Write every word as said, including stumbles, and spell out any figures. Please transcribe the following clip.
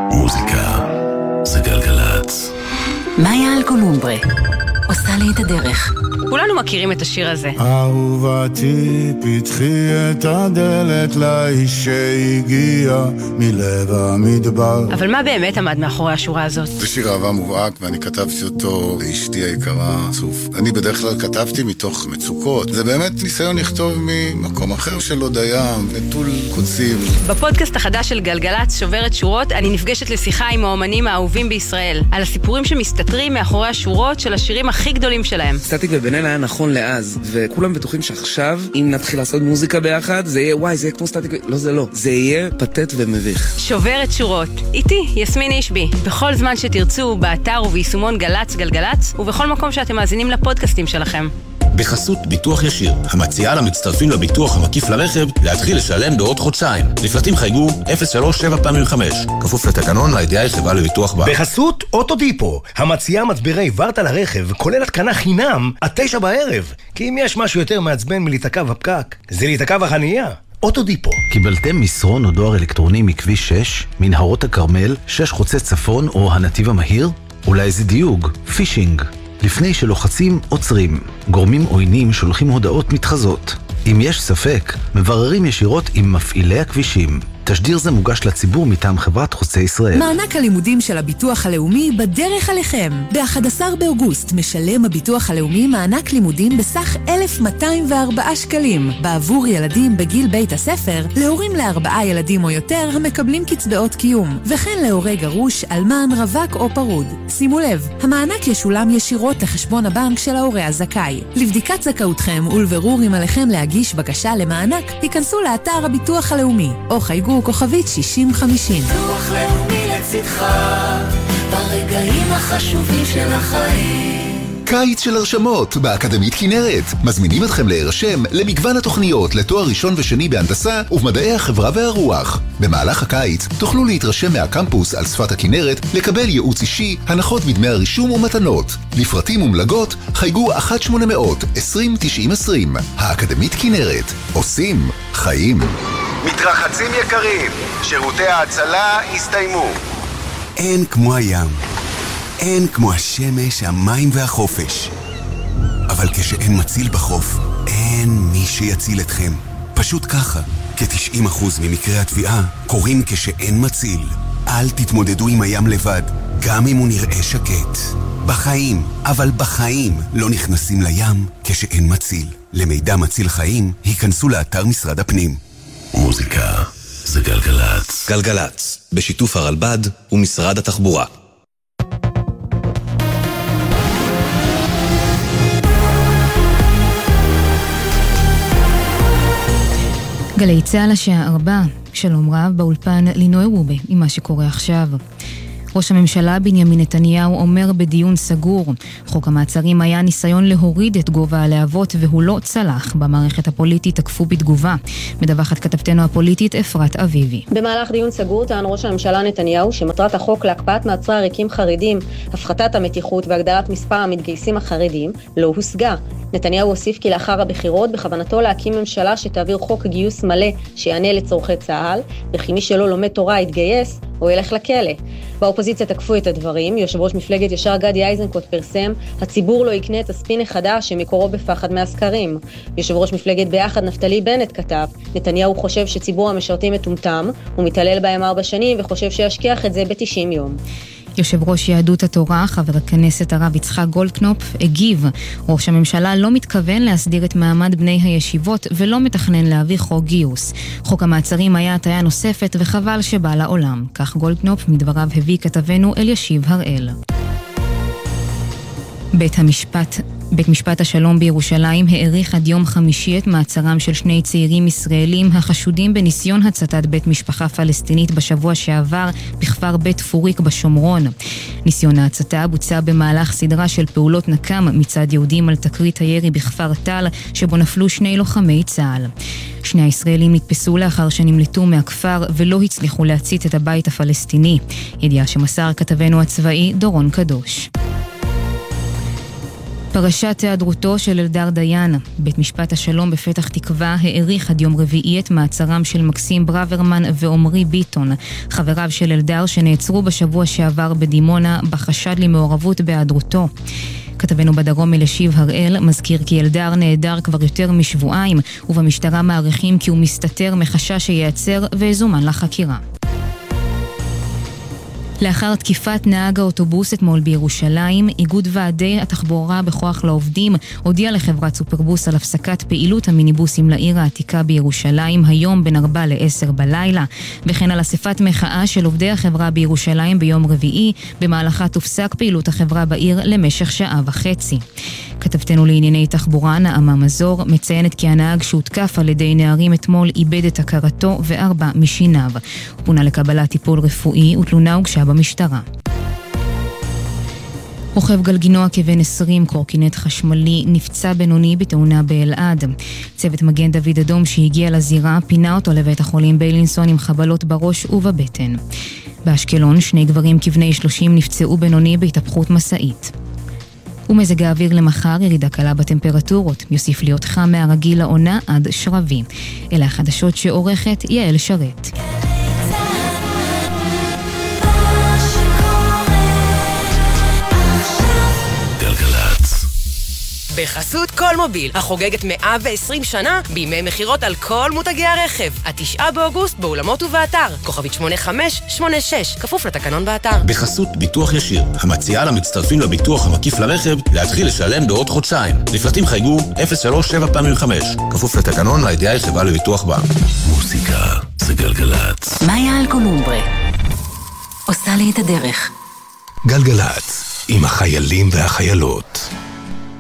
מוזיקה זה גלגלץ. מאיה אלקולומברה עושה לי את הדרך. כולנו מכירים את השיר הזה. אהובתי פתחי את הדלת לאיש שהגיע מלב המדבר. אבל מה באמת עמד מאחורי השורה הזאת? זה שיר אהבה מובהק, ואני כתבתי אותו לאשתי היקרה צוף. אני בדרך כלל כתבתי מתוך מצוקות. זה באמת ניסיון לכתוב ממקום אחר של עוד הים, נטול קוצים. בפודקאסט החדש של גלגלץ שוברת שורות, אני נפגשת לשיחה עם האומנים האהובים בישראל, על הסיפורים שמסתתרים מאחורי השורות של השירים הכי גדולים שלהם. סטטיק ובן-אל היה נכון לאז, וכולם בטוחים שעכשיו, אם נתחיל לעשות מוזיקה ביחד, זה יהיה, וואי, זה יהיה כמו סטטיק, לא, זה לא. זה יהיה פתט ומביך. שוברת שורות. איתי, יסמין אישבי. בכל זמן שתרצו, באתר וביישומון גלץ גלגלץ, ובכל מקום שאתם מאזינים לפודקאסטים שלכם. בחסות ביטוח ישיר, המציעה למצטרפים לביטוח המקיף לרכב להתחיל לשלם בעוד חודשיים. לפרטים חייגו אפס שלוש שבע פעמים חמש. כפוף לתקנון הידיעה חברה לביטוח בה. בחסות אוטודיפו, המציעה מצברי ורטה לרכב, כולל התקנה חינם עד תשע בערב. כי אם יש משהו יותר מעצבן מלהיתקע בפקק, זה להיתקע בחנייה. אוטודיפו. קיבלתם מסרון או דואר אלקטרוני מכביש שש, מנהרות הכרמל, שש חוצה צפון או הנתיב המהיר? אולי זה דיוג, פישינג. לפני שלוחצים, עוצרים. גורמים עוינים שולחים הודעות מתחזות. אם יש ספק, מבררים ישירות עם מפעילי הכבישים. תשדיר זה מוגש לציבור מטעם חברת חוצי ישראל. מענק הלימודים של הביטוח הלאומי בדרך עליכם. ב-אחד עשר באוגוסט משלם הביטוח הלאומי מענק לימודים בסך אלף מאתיים וארבעה שקלים, בעבור ילדים בגיל בית הספר, להורים לארבעה ילדים או יותר המקבלים קצבאות קיום, וכן להורי גרוש, אלמן, רווק או פרוד. שימו לב, המענק ישולם ישירות לחשבון הבנק של ההורה הזכאי. לבדיקת זכאותכם ולבירור אם עליכם להגיש בקשה למענק, תיכנסו לאתר הביטוח הלאומי, או חייגו כוכבית שישים חמישים. ביטוח לאומי לצדך ברגעים החשובים של החיים. קיץ של הרשמות באקדמית כנרת. מזמינים אתכם להירשם למגוון התוכניות לתואר ראשון ושני בהנדסה ובמדעי החברה והרוח. במהלך הקיץ תוכלו להתרשם מהקמפוס על שפת הכנרת, לקבל ייעוץ אישי, הנחות בדמי הרישום ומתנות. לפרטים ומלגות חייגו אחת שמונה אפס אפס עשרים תשעים עשרים. האקדמית כנרת. עושים חיים. מתרחצים יקרים, שירותי ההצלה הסתיימו. אין כמו הים, אין כמו השמש, המים והחופש. אבל כשאין מציל בחוף, אין מי שיציל אתכם. פשוט ככה, כ-תשעים אחוז ממקרי התביעה קורים כשאין מציל. אל תתמודדו עם הים לבד, גם אם הוא נראה שקט. בחיים, אבל בחיים לא נכנסים לים כשאין מציל. למידע מציל חיים, היכנסו לאתר משרד הפנים. מוזיקה זה גלגלץ. גלגלץ, בשיתוף הרלב"ד ומשרד התחבורה. גלי צהל השעה ארבע, שלום רב באולפן לינוי רובה עם מה שקורה עכשיו. ראש הממשלה בנימין נתניהו אומר בדיון סגור, חוק המעצרים היה ניסיון להוריד את גובה הלהבות והוא לא צלח. במערכת הפוליטית תקפו בתגובה. מדווחת כתבתנו הפוליטית אפרת אביבי. במהלך דיון סגור טען ראש הממשלה נתניהו שמטרת החוק להקפאת מעצרי עריקים חרדים, הפחתת המתיחות והגדלת מספר המתגייסים החרדים לא הושגה. נתניהו הוסיף כי לאחר הבחירות בכוונתו להקים ממשלה שתעביר חוק גיוס מלא שיענה לצורכי צה"ל, וכי מי שלא לומד תורה יתגייס או ילך לכלא. באופוזיציה תקפו את הדברים. יושב ראש מפלגת ישר גדי איזנקוט פרסם, הציבור לא יקנה את הספין החדש שמקורו בפחד מהסקרים. יושב ראש מפלגת ביחד נפתלי בנט כתב, נתניהו חושב שציבור המשרתים מטומטם, הוא מתעלל בהם ארבע שנים וחושב שישכיח את זה ב-תשעים יום. יושב ראש יהדות התורה, חבר הכנסת הרב יצחק גולדקנופ, הגיב. ראש הממשלה לא מתכוון להסדיר את מעמד בני הישיבות ולא מתכנן להביא חוק גיוס. חוק המעצרים היה הטעיה נוספת וחבל שבא לעולם. כך גולדקנופ מדבריו הביא כתבנו אלישיב הראל. בית המשפט בית משפט השלום בירושלים העריך עד יום חמישי את מעצרם של שני צעירים ישראלים החשודים בניסיון הצתת בית משפחה פלסטינית בשבוע שעבר בכפר בית פוריק בשומרון. ניסיון ההצתה בוצע במהלך סדרה של פעולות נקם מצד יהודים על תקרית הירי בכפר טל שבו נפלו שני לוחמי צה"ל. שני הישראלים נתפסו לאחר שנמלטו מהכפר ולא הצליחו להצית את הבית הפלסטיני. ידיעה שמסר כתבנו הצבאי דורון קדוש. פרשת היעדרותו של אלדר דיין. בית משפט השלום בפתח תקווה האריך עד יום רביעי את מעצרם של מקסים ברוורמן ועומרי ביטון, חבריו של אלדר שנעצרו בשבוע שעבר בדימונה בחשד למעורבות בהיעדרותו. כתבנו בדרום מלשיב הראל מזכיר כי אלדר נעדר כבר יותר משבועיים, ובמשטרה מעריכים כי הוא מסתתר מחשש שייעצר ויזומן לחקירה. לאחר תקיפת נהג האוטובוס אתמול בירושלים, איגוד ועדי התחבורה בכוח לעובדים הודיע לחברת סופרבוס על הפסקת פעילות המיניבוסים לעיר העתיקה בירושלים היום בין ארבע לעשר בלילה, וכן על אספת מחאה של עובדי החברה בירושלים ביום רביעי, במהלכה תופסק פעילות החברה בעיר למשך שעה וחצי. כתבתנו לענייני תחבורה נעמה מזור מציינת כי הנהג שהותקף על ידי נערים אתמול איבד את הכרתו וארבע משיניו. הוא פונה לקבלת טיפול רפואי ותלונה הוגשה במשטרה. רוכב גלגינוע כבן עשרים, קורקינט חשמלי, נפצע בינוני בתאונה באלעד. צוות מגן דוד אדום שהגיע לזירה פינה אותו לבית החולים ביילינסון עם חבלות בראש ובבטן. באשקלון שני גברים כבני שלושים נפצעו בינוני בהתהפכות מסעית. ומזג האוויר למחר ירידה קלה בטמפרטורות, יוסיף להיות חם מהרגיל לעונה עד שרבי. אלה החדשות שעורכת יעל שרת. בחסות כל מוביל, החוגגת מאה ועשרים שנה בימי מחירות על כל מותגי הרכב. התשעה באוגוסט באולמות ובאתר. כוכבית שמונה חמש שמונה שש, כפוף לתקנון באתר. בחסות ביטוח ישיר, המציעה למצטרפים לביטוח המקיף לרכב להתחיל לשלם בעוד חודשיים. לפרטים חייגו אפס שלוש שבע פעמים חמש, כפוף לתקנון לידיעה חברה לביטוח בע"מ. מוזיקה זה גלגלצ. מאיה אלקולומברה עושה לי את הדרך. גלגלצ עם החיילים והחיילות.